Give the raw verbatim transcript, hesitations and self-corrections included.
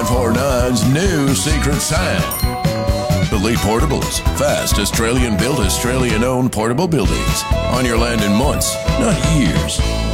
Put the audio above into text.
nine four nine's new secret sound. Elite Portables. Fast, Australian-built, Australian-owned portable buildings. On your land in months, not years.